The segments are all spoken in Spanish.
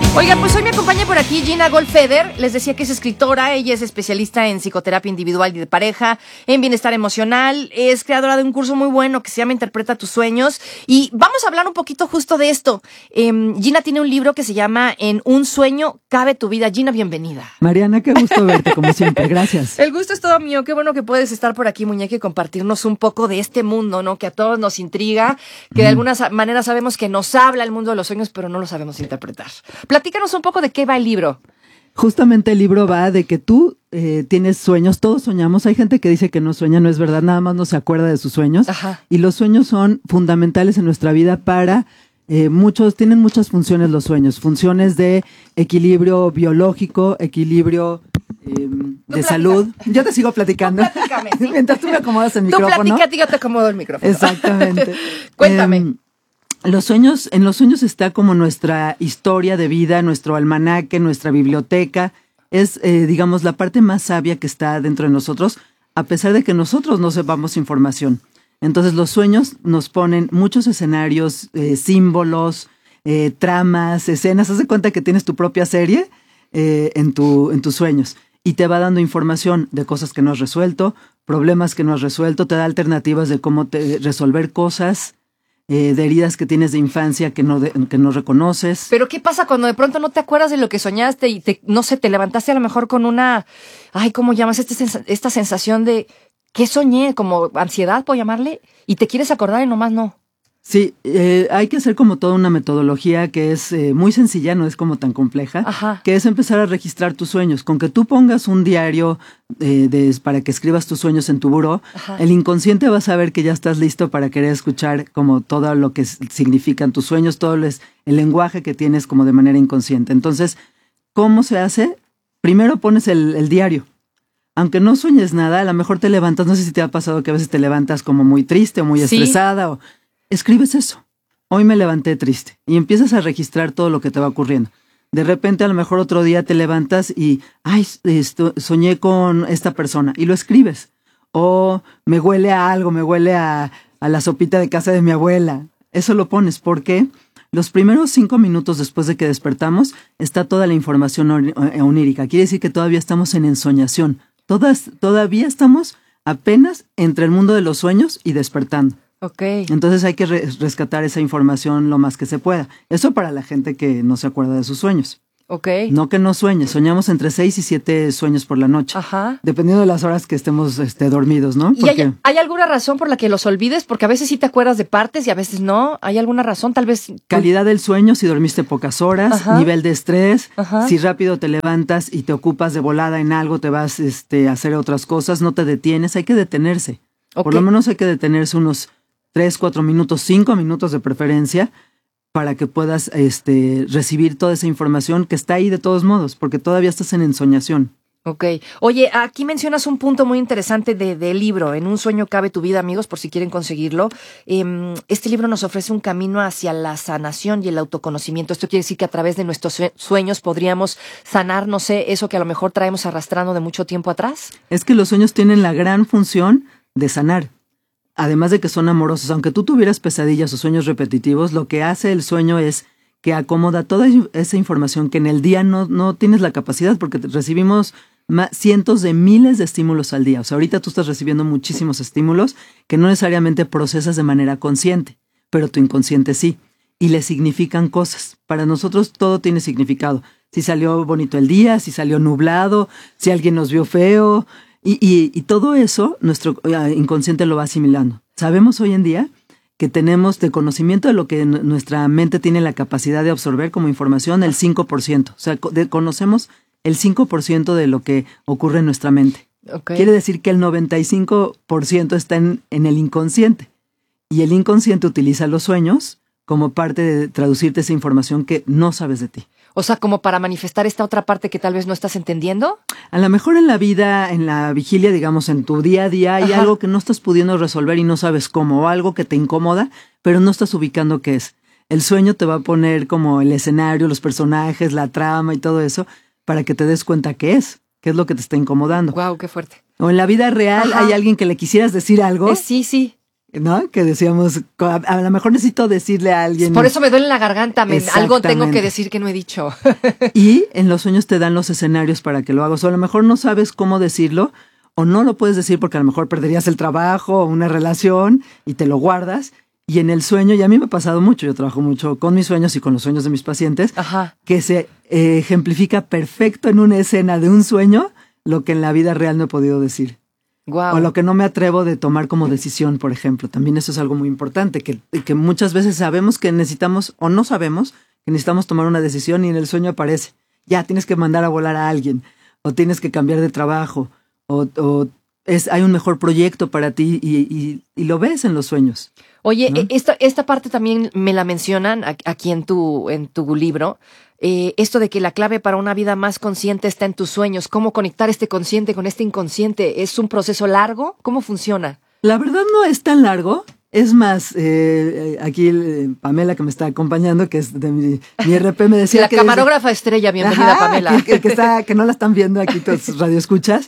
Oigan, pues hoy me acompaña por aquí Gina Goldfeder. Les decía que es escritora, ella es especialista en psicoterapia individual y de pareja, en bienestar emocional, es creadora de un curso muy bueno que se llama Interpreta tus sueños. Y vamos a hablar un poquito justo de esto. Gina tiene un libro que se llama En un sueño cabe tu vida. Gina, bienvenida. Mariana, qué gusto verte, como siempre, gracias. El gusto es todo mío, qué bueno que puedes estar por aquí, muñeca, y compartirnos un poco de este mundo, ¿no? Que a todos nos intriga, que de alguna manera sabemos que nos habla el mundo de los sueños, pero no lo sabemos interpretar. Platícanos un poco de qué va el libro. Justamente el libro va de que tú tienes sueños, todos soñamos. Hay gente que dice que no sueña, no es verdad, nada más no se acuerda de sus sueños. Ajá. Y los sueños son fundamentales en nuestra vida para tienen muchas funciones los sueños. Funciones de equilibrio biológico, equilibrio de salud. Yo te sigo platicando. Tú platícame, ¿sí? Mientras tú me acomodas el micrófono. Tú platícate, yo te acomodo el micrófono. Exactamente. Cuéntame. En los sueños está como nuestra historia de vida, nuestro almanaque, nuestra biblioteca. Es, digamos, la parte más sabia que está dentro de nosotros, a pesar de que nosotros no sepamos información. Entonces, los sueños nos ponen muchos escenarios, símbolos, tramas, escenas. Haz de cuenta que tienes tu propia serie en tus sueños. Y te va dando información de cosas que no has resuelto, problemas que no has resuelto, te da alternativas de cómo resolver cosas, de heridas que tienes de infancia que no reconoces. Pero ¿qué pasa cuando de pronto no te acuerdas de lo que soñaste y no sé, te levantaste a lo mejor con una, ¿cómo llamas? Esta sensación de, ¿qué soñé? Como ansiedad, ¿puedo llamarle? Y te quieres acordar y nomás no. Sí, hay que hacer como toda una metodología que es muy sencilla, no es como tan compleja. Ajá. Que es empezar a registrar tus sueños. Con que tú pongas un diario para que escribas tus sueños en tu buró, Ajá. El inconsciente va a saber que ya estás listo para querer escuchar como todo lo que significan tus sueños, todo el lenguaje que tienes como de manera inconsciente. Entonces, ¿cómo se hace? Primero pones el diario. Aunque no sueñes nada, a lo mejor te levantas, no sé si te ha pasado que a veces te levantas como muy triste o muy estresada o... Escribes eso. Hoy me levanté triste. Y empiezas a registrar todo lo que te va ocurriendo. De repente, a lo mejor otro día te levantas y, soñé con esta persona. Y lo escribes. O me huele a algo, me huele a la sopita de casa de mi abuela. Eso lo pones porque los primeros 5 minutos después de que despertamos está toda la información onírica. Quiere decir que todavía estamos en ensoñación. Todavía estamos apenas entre el mundo de los sueños y despertando. Okay. Entonces hay que rescatar esa información lo más que se pueda. Eso para la gente que no se acuerda de sus sueños. Okay. No que no sueñes. Soñamos entre 6 y 7 sueños por la noche. Ajá. Dependiendo de las horas que estemos dormidos, ¿no? ¿Y hay alguna razón por la que los olvides? Porque a veces sí te acuerdas de partes y a veces no. ¿Hay alguna razón? Tal vez... Calidad del sueño, si dormiste pocas horas. Ajá. Nivel de estrés. Ajá. Si rápido te levantas y te ocupas de volada en algo, te vas a hacer otras cosas, no te detienes. Hay que detenerse. Okay. Por lo menos hay que detenerse unos 3, 4 minutos, 5 minutos de preferencia para que puedas recibir toda esa información que está ahí de todos modos, porque todavía estás en ensoñación. Ok. Oye, aquí mencionas un punto muy interesante del libro, En un sueño cabe tu vida, amigos, por si quieren conseguirlo. Este libro nos ofrece un camino hacia la sanación y el autoconocimiento. Esto quiere decir que a través de nuestros sueños podríamos sanar, no sé, eso que a lo mejor traemos arrastrando de mucho tiempo atrás. Es que los sueños tienen la gran función de sanar. Además de que son amorosos, aunque tú tuvieras pesadillas o sueños repetitivos, lo que hace el sueño es que acomoda toda esa información que en el día no tienes la capacidad, porque recibimos cientos de miles de estímulos al día. O sea, ahorita tú estás recibiendo muchísimos estímulos que no necesariamente procesas de manera consciente, pero tu inconsciente sí, y le significan cosas. Para nosotros todo tiene significado. Si salió bonito el día, si salió nublado, si alguien nos vio feo... Y todo eso, nuestro inconsciente lo va asimilando. Sabemos hoy en día que tenemos de conocimiento de lo que nuestra mente tiene la capacidad de absorber como información el 5%. O sea, conocemos el 5% de lo que ocurre en nuestra mente. Okay. Quiere decir que el 95% está en el inconsciente. Y el inconsciente utiliza los sueños como parte de traducirte esa información que no sabes de ti. O sea, como para manifestar esta otra parte que tal vez no estás entendiendo. A lo mejor en la vida, en la vigilia, digamos, en tu día a día, hay Ajá. algo que no estás pudiendo resolver y no sabes cómo, o algo que te incomoda, pero no estás ubicando qué es. El sueño te va a poner como el escenario, los personajes, la trama y todo eso, para que te des cuenta qué es lo que te está incomodando. Wow, qué fuerte. O en la vida real, Ajá. hay alguien que le quisieras decir algo. Sí. ¿no? Que decíamos, a lo mejor necesito decirle a alguien. Por eso me duele la garganta, algo tengo que decir que no he dicho. Y en los sueños te dan los escenarios para que lo hagas. O a lo mejor no sabes cómo decirlo, o no lo puedes decir porque a lo mejor perderías el trabajo o una relación y te lo guardas. Y en el sueño, y a mí me ha pasado mucho, yo trabajo mucho con mis sueños y con los sueños de mis pacientes, Ajá. que se ejemplifica perfecto en una escena de un sueño lo que en la vida real no he podido decir. Wow. O lo que no me atrevo de tomar como decisión, por ejemplo. También eso es algo muy importante, que muchas veces sabemos que necesitamos, o no sabemos, que necesitamos tomar una decisión y en el sueño aparece. Ya, tienes que mandar a volar a alguien, o tienes que cambiar de trabajo, o hay un mejor proyecto para ti y lo ves en los sueños. Oye, ¿no? esta parte también me la mencionan aquí en tu libro. Esto de que la clave para una vida más consciente está en tus sueños. ¿Cómo conectar este consciente con este inconsciente? ¿Es un proceso largo? ¿Cómo funciona? La verdad no es tan largo. Es más, aquí Pamela, que me está acompañando, que es de mi RP, me decía la que... camarógrafa estrella, bienvenida, Pamela. Que no la están viendo aquí tus radioescuchas.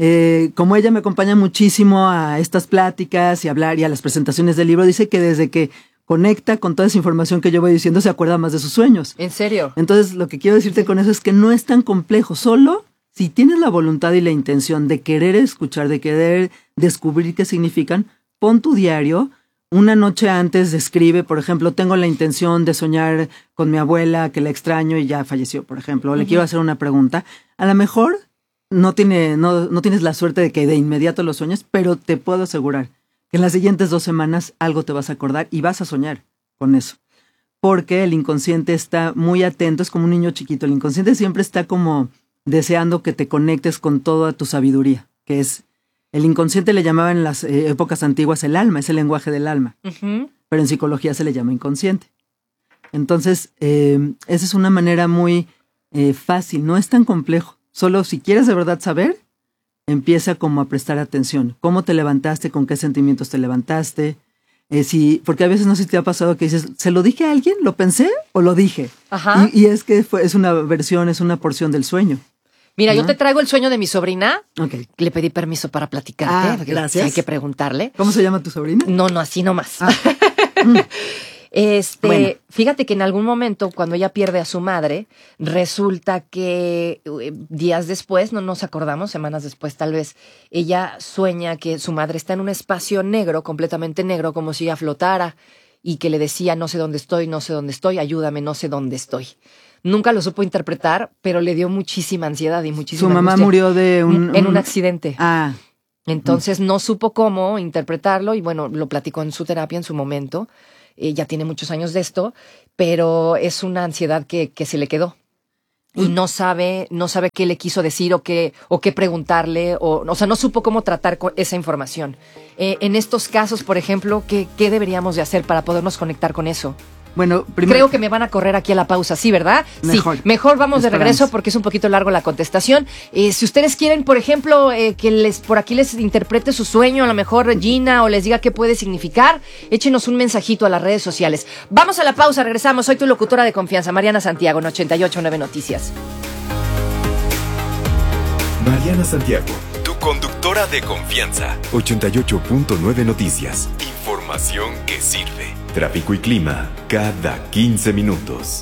Como ella me acompaña muchísimo a estas pláticas y hablar y a las presentaciones del libro, dice que desde que conecta con toda esa información que yo voy diciendo, se acuerda más de sus sueños. ¿En serio? Entonces, lo que quiero decirte con eso es que no es tan complejo. Solo si tienes la voluntad y la intención de querer escuchar, de querer descubrir qué significan, pon tu diario. Una noche antes escribe, por ejemplo, tengo la intención de soñar con mi abuela, que la extraño y ya falleció, por ejemplo. O le quiero hacer una pregunta. A lo mejor no tienes la suerte de que de inmediato lo sueñes, pero te puedo asegurar que en las siguientes 2 semanas algo te vas a acordar y vas a soñar con eso. Porque el inconsciente está muy atento, es como un niño chiquito. El inconsciente siempre está como deseando que te conectes con toda tu sabiduría, que es, el inconsciente le llamaban en las épocas antiguas el alma, es el lenguaje del alma. Uh-huh. Pero en psicología se le llama inconsciente. Entonces, esa es una manera muy fácil, no es tan complejo. Solo si quieres de verdad saber, empieza como a prestar atención. ¿Cómo te levantaste? ¿Con qué sentimientos te levantaste? Porque a veces no sé si te ha pasado que dices, ¿se lo dije a alguien? ¿Lo pensé o lo dije? Ajá. Y es que es una versión, es una porción del sueño. Mira, yo te traigo el sueño de mi sobrina. Okay. Le pedí permiso para platicarte. Gracias. Hay que preguntarle. ¿Cómo se llama tu sobrina? No, así nomás. Bueno. Fíjate que en algún momento, cuando ella pierde a su madre, resulta que días después, no nos acordamos, semanas después tal vez, ella sueña que su madre está en un espacio negro, completamente negro, como si ella flotara, y que le decía, no sé dónde estoy, ayúdame, no sé dónde estoy. Nunca lo supo interpretar, pero le dio muchísima ansiedad y muchísima Su mamá angustia. murió en un accidente. Ah. Entonces no supo cómo interpretarlo y bueno, lo platicó en su terapia en su momento. Ya tiene muchos años de esto, pero es una ansiedad que se le quedó. Y no sabe qué le quiso decir o qué preguntarle, o sea, no supo cómo tratar con esa información. En estos casos, por ejemplo, ¿qué deberíamos de hacer para podernos conectar con eso? Bueno, primero... Creo que me van a correr aquí a la pausa, ¿sí, verdad? Mejor. Sí, mejor vamos de regreso porque es un poquito largo la contestación. Si ustedes quieren, por ejemplo, que por aquí les interprete su sueño, a lo mejor Gina, o les diga qué puede significar, échenos un mensajito a las redes sociales. Vamos a la pausa, regresamos. Soy tu locutora de confianza, Mariana Santiago, en 88.9 Noticias. Mariana Santiago, tu conductora de confianza. 88.9 Noticias. Información que sirve. Tráfico y clima cada 15 minutos.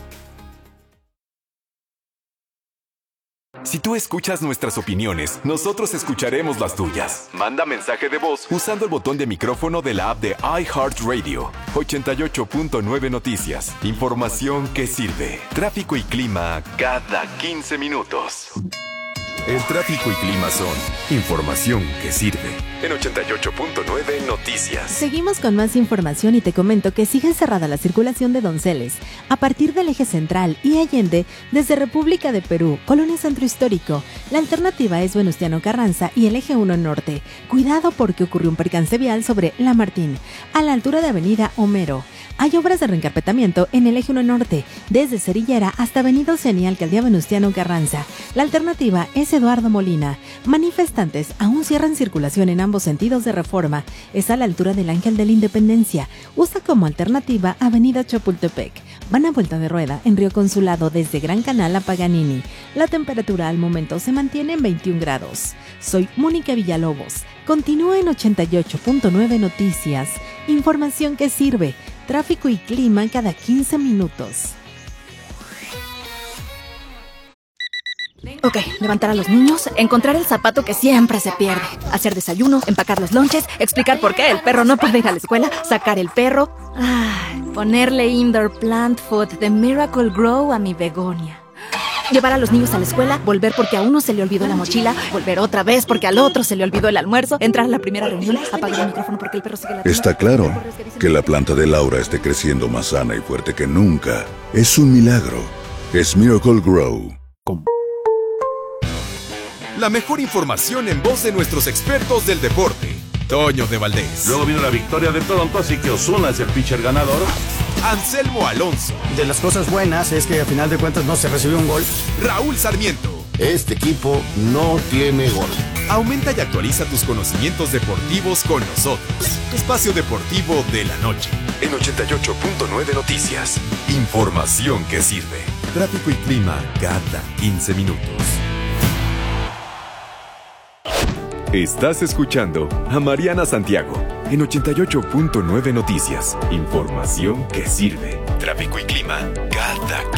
Si tú escuchas nuestras opiniones, nosotros escucharemos las tuyas. Manda mensaje de voz usando el botón de micrófono de la app de iHeartRadio. 88.9 Noticias. Información que sirve. Tráfico y clima cada 15 minutos. El tráfico y clima son información que sirve. En 88.9 Noticias. Seguimos con más información y te comento que sigue cerrada la circulación de Donceles a partir del eje central y Allende desde República de Perú, Colonia Centro Histórico. La alternativa es Venustiano Carranza y el eje 1 Norte. Cuidado porque ocurrió un percance vial sobre La Martín, a la altura de Avenida Homero. Hay obras de reencarpetamiento en el eje 1 Norte, desde Cerillera hasta Avenida Oceanía, Alcaldía Venustiano Carranza. La alternativa es Eduardo Molina. Manifestantes aún cierran circulación en ambos sentidos de Reforma. Es a la altura del Ángel de la Independencia. Usa como alternativa Avenida Chapultepec. Van a vuelta de rueda en Río Consulado desde Gran Canal a Paganini. La temperatura al momento se mantiene en 21 grados. Soy Mónica Villalobos. Continúa en 88.9 Noticias. Información que sirve. Tráfico y clima cada 15 minutos. Ok, levantar a los niños, encontrar el zapato que siempre se pierde, hacer desayuno, empacar los lonches, explicar por qué el perro no puede ir a la escuela, sacar el perro, ponerle indoor plant food de Miracle Grow a mi begonia. Llevar a los niños a la escuela, volver porque a uno se le olvidó la mochila, volver otra vez porque al otro se le olvidó el almuerzo, entrar a la primera reunión, apagar el micrófono porque el perro sigue la... Está claro que la planta de Laura esté creciendo más sana y fuerte que nunca. Es un milagro. Es Miracle Grow. La mejor información en voz de nuestros expertos del deporte. Toño de Valdés. Luego vino la victoria de Toronto, así que Ozuna es el pitcher ganador. Anselmo Alonso. De las cosas buenas es que a final de cuentas no se recibió un gol. Raúl Sarmiento. Este equipo no tiene gol. Aumenta y actualiza tus conocimientos deportivos con nosotros. Espacio Deportivo de la Noche. En 88.9 Noticias. Información que sirve. Tráfico y clima cada 15 minutos. Estás escuchando a Mariana Santiago en 88.9 Noticias. Información que sirve. Tráfico y clima cada